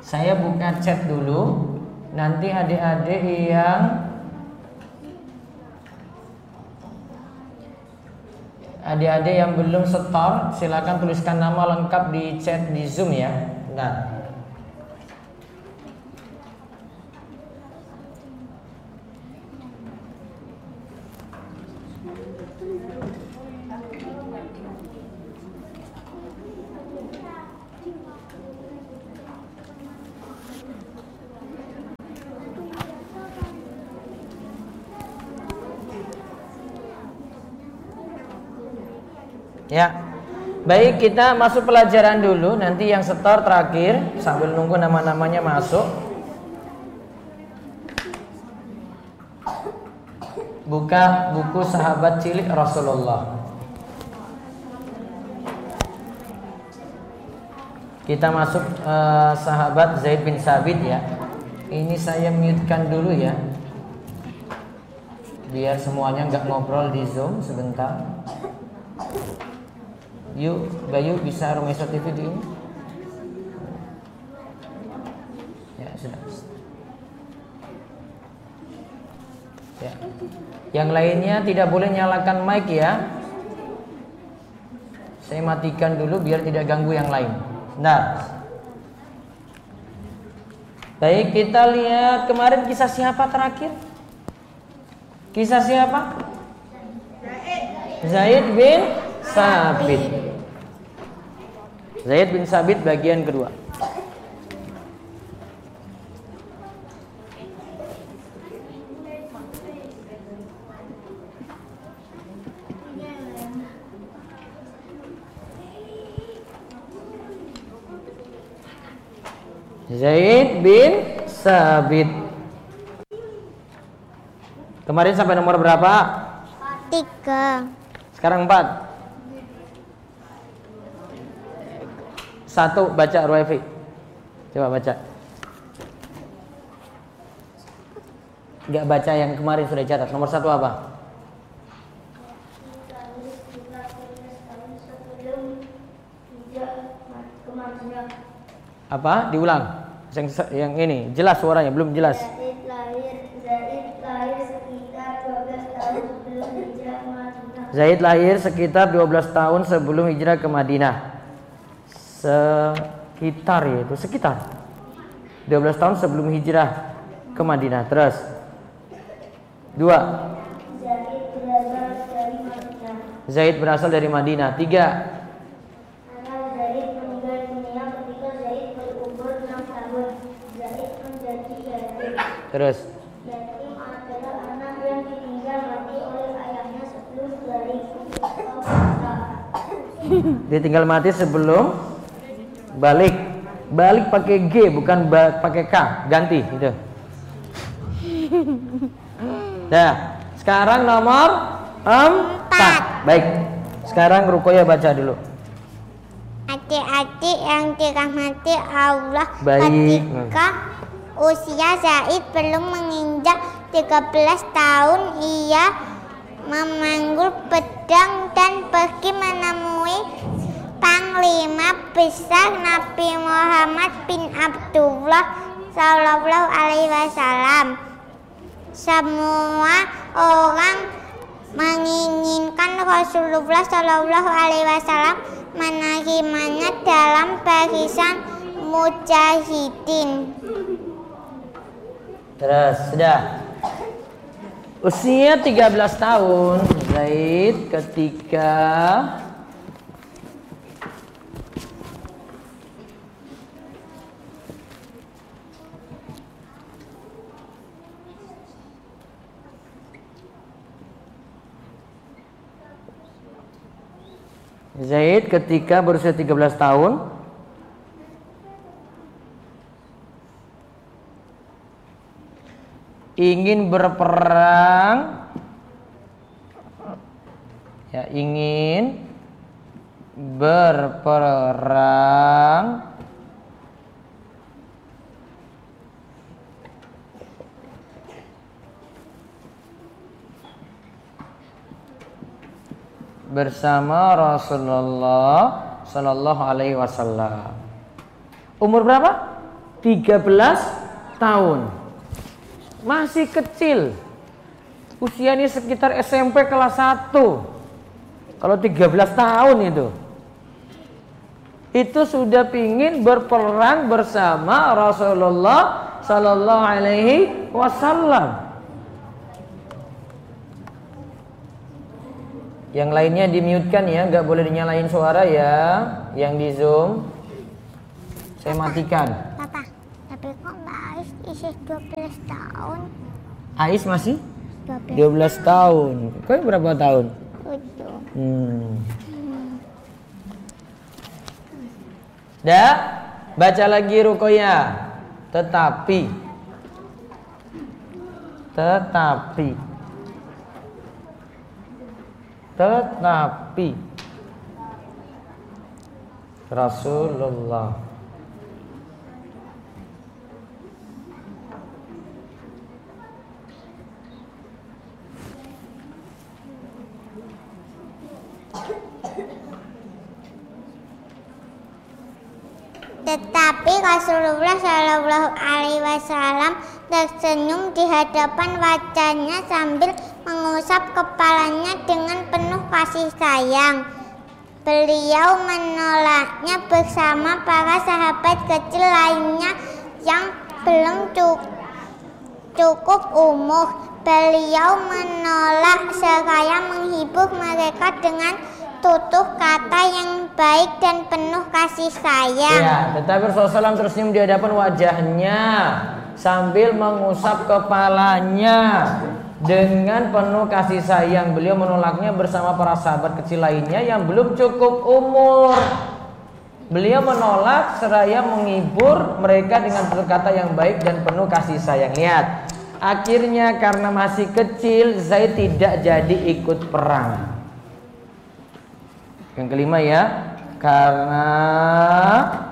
Saya buka chat dulu. Nanti adik-adik yang belum setor, silakan tuliskan nama lengkap di chat di Zoom ya. Nah. Ya, baik, kita masuk pelajaran dulu. Nanti yang setor terakhir sambil nunggu nama-namanya masuk. Buka buku Sahabat Cilik Rasulullah. Kita masuk sahabat Zaid bin Sabit ya. Ini saya mute-kan dulu ya, biar semuanya nggak ngobrol di Zoom sebentar. Yuk, Bayu bisa Romeso TV di ini? Ya, sudah. Ya. Yang lainnya tidak boleh nyalakan mic ya. Saya matikan dulu biar tidak ganggu yang lain. Nah. Baik, kita lihat kemarin kisah siapa terakhir? Kisah siapa? Zaid bin Sabit. Zaid bin Sabit bagian kedua. Zaid bin Sabit. Kemarin sampai nomor berapa? 3. Sekarang 4. 1 baca Ruwaifi. Coba baca. Enggak baca yang kemarin sudah catat. Nomor 1 apa? Apa? Diulang. Yang ini jelas suaranya, belum jelas. Zaid lahir sekitar 12 tahun sebelum hijrah ke Madinah. Zaid lahir sekitar 12 tahun sebelum hijrah ke Madinah. Sekitar 12 tahun sebelum hijrah ke Madinah. Terus 2. Zaid berasal dari Madinah. 3. Zaid meninggal dunia ketika Zaid berumur 6 tahun. Zaid menjadi yatim. Terus Yatim adalah anak yang ditinggal mati oleh ayahnya sebelum balik. ditinggal mati sebelum balik. Balik pakai G bukan pakai K, ganti gitu. Nah, sekarang nomor 4. Baik. Sekarang Ruqayyah baca dulu. Adik-adik yang dirahmati Allah, Baik. ketika usia Zaid belum menginjak 13 tahun, ia memanggul pedang dan pergi menemui Panglima besar Nabi Muhammad bin Abdullah Sallallahu Alaihi Wasallam. Semua orang menginginkan Rasulullah Sallallahu Alaihi Wasallam menerimanya dalam barisan mujahidin. Terus sudah. Usia 13 tahun Zaid ketika berusia 13 tahun ingin berperang, ya, ingin berperang bersama Rasulullah Sallallahu Alaihi Wasallam. Umur berapa? 13 tahun. Masih kecil. Usianya sekitar SMP kelas 1. Kalau 13 tahun itu sudah pingin berperang bersama Rasulullah Sallallahu Alaihi Wasallam. Yang lainnya di-mute-kan ya, nggak boleh dinyalain suara ya. Yang di Zoom saya matikan. Papa, tapi kok Mbak Ais isi 12 tahun? Ais masih 12 tahun. Kau berapa tahun? 7. Dah, baca lagi Ruqayyah. Tetapi Rasulullah Tetapi Rasulullah Shallallahu Alaihi Wasallam tersenyum di hadapan wajahnya sambil mengusap kepalanya dengan penuh kasih sayang. Beliau menolaknya bersama para sahabat kecil lainnya yang belum cukup umur. Beliau menolak seraya menghibur mereka dengan tutur kata yang baik dan penuh kasih sayang. Ya, tetapi Rasulullah SAW tersenyum di hadapan wajahnya sambil mengusap kepalanya dengan penuh kasih sayang. Beliau menolaknya bersama para sahabat kecil lainnya yang belum cukup umur. Beliau menolak seraya menghibur mereka dengan tutur kata yang baik dan penuh kasih sayang. Lihat, akhirnya karena masih kecil Zaid tidak jadi ikut perang. Yang kelima ya, karena